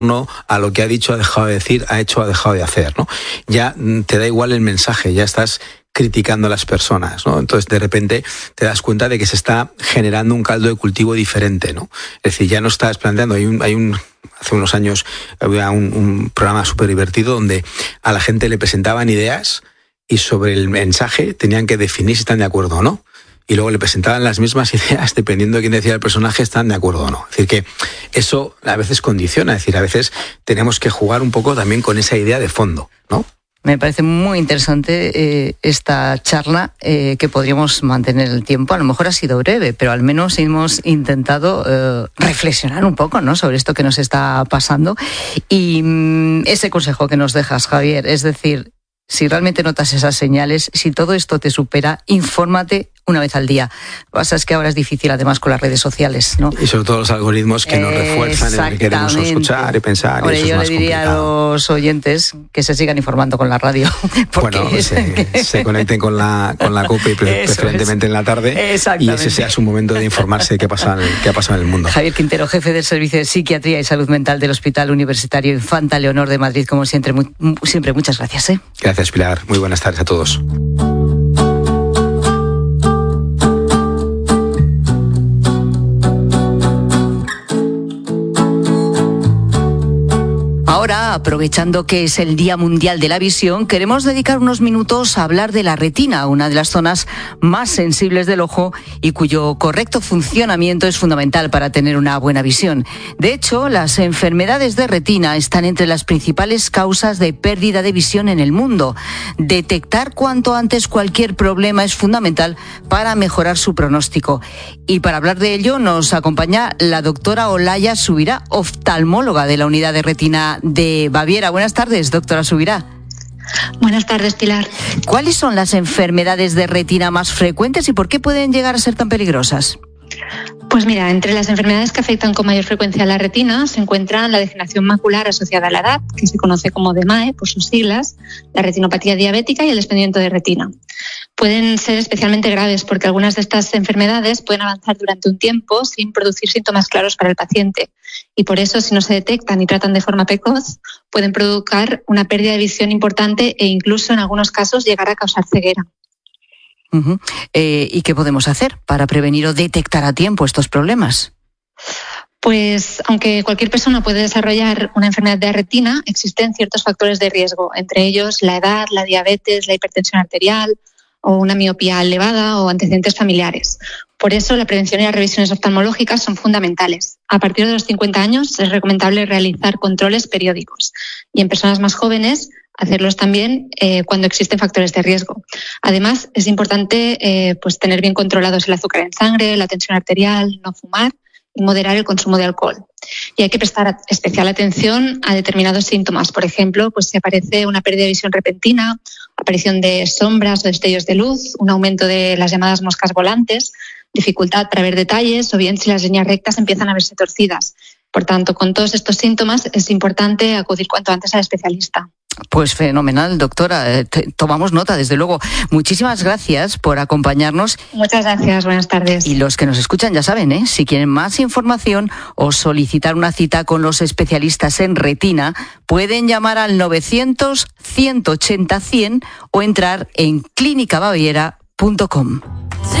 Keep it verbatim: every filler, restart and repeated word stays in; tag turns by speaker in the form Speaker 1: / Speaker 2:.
Speaker 1: no a lo que ha dicho, ha dejado de decir, ha hecho, ha dejado de hacer, ¿no? Ya te da igual el mensaje, ya estás criticando a las personas, ¿no? Entonces, de repente, te das cuenta de que se está generando un caldo de cultivo diferente, ¿no? Es decir, ya no estás planteando, hay un, hay un hace unos años había un, un programa súper divertido donde a la gente le presentaban ideas y sobre el mensaje tenían que definir si están de acuerdo o no. Y luego le presentaban las mismas ideas, dependiendo de quién decía el personaje, están de acuerdo o no. Es decir, que eso a veces condiciona, es decir, a veces tenemos que jugar un poco también con esa idea de fondo, ¿no?
Speaker 2: Me parece muy interesante eh, esta charla eh, que podríamos mantener el tiempo. A lo mejor ha sido breve, pero al menos hemos intentado eh, reflexionar un poco, ¿no?, sobre esto que nos está pasando. Y mmm, ese consejo que nos dejas, Javier, es decir, si realmente notas esas señales, si todo esto te supera, infórmate una vez al día. Lo que pasa es que ahora es difícil, además, con las redes sociales, ¿no?
Speaker 1: Y sobre todo los algoritmos que nos refuerzan en lo que queremos escuchar y pensar.
Speaker 2: Hombre,
Speaker 1: y eso
Speaker 2: yo
Speaker 1: es más
Speaker 2: le diría
Speaker 1: complicado.
Speaker 2: a los oyentes que se sigan informando con la radio.
Speaker 1: Bueno, se, que... se conecten con la, con la COPE, preferentemente es. en la tarde, y ese sea su momento de informarse de qué pasa, qué ha pasado en el mundo.
Speaker 2: Javier Quintero, jefe del Servicio de Psiquiatría y Salud Mental del Hospital Universitario Infanta Leonor de Madrid, como siempre, muy, siempre muchas gracias. ¿eh?
Speaker 1: Gracias, Pilar. Muy buenas tardes a todos.
Speaker 2: Ahora, aprovechando que es el Día Mundial de la Visión, queremos dedicar unos minutos a hablar de la retina, una de las zonas más sensibles del ojo y cuyo correcto funcionamiento es fundamental para tener una buena visión. De hecho, las enfermedades de retina están entre las principales causas de pérdida de visión en el mundo. Detectar cuanto antes cualquier problema es fundamental para mejorar su pronóstico. Y para hablar de ello nos acompaña la doctora Olaya Subirá, oftalmóloga de la Unidad de Retina de Baviera. Buenas tardes, doctora Subirá.
Speaker 3: Buenas tardes, Pilar.
Speaker 2: ¿Cuáles son las enfermedades de retina más frecuentes y por qué pueden llegar a ser tan peligrosas?
Speaker 3: Pues mira, entre las enfermedades que afectan con mayor frecuencia a la retina se encuentran la degeneración macular asociada a la edad, que se conoce como D M A E por sus siglas, la retinopatía diabética y el desprendimiento de retina. Pueden ser especialmente graves porque algunas de estas enfermedades pueden avanzar durante un tiempo sin producir síntomas claros para el paciente. Y por eso, si no se detectan y tratan de forma precoz, pueden provocar una pérdida de visión importante e incluso en algunos casos llegar a causar ceguera.
Speaker 2: Uh-huh. Eh, ¿Y qué podemos hacer para prevenir o detectar a tiempo estos problemas?
Speaker 3: Pues aunque cualquier persona puede desarrollar una enfermedad de retina, existen ciertos factores de riesgo, entre ellos la edad, la diabetes, la hipertensión arterial o una miopía elevada o antecedentes familiares. Por eso la prevención y las revisiones oftalmológicas son fundamentales. A partir de los cincuenta años es recomendable realizar controles periódicos y en personas más jóvenes hacerlos también eh, cuando existen factores de riesgo. Además, es importante eh, pues tener bien controlados el azúcar en sangre, la tensión arterial, no fumar y moderar el consumo de alcohol. Y hay que prestar especial atención a determinados síntomas. Por ejemplo, pues si aparece una pérdida de visión repentina, aparición de sombras o destellos de luz, un aumento de las llamadas moscas volantes, dificultad para ver detalles o bien si las líneas rectas empiezan a verse torcidas. Por tanto, con todos estos síntomas es importante acudir cuanto antes al especialista.
Speaker 2: Pues fenomenal, doctora. Tomamos nota, desde luego. Muchísimas gracias por acompañarnos.
Speaker 3: Muchas gracias, buenas tardes.
Speaker 2: Y los que nos escuchan ya saben, ¿eh? Si quieren más información o solicitar una cita con los especialistas en retina, pueden llamar al novecientos, ciento ochenta, cien o entrar en clínica baviera punto com.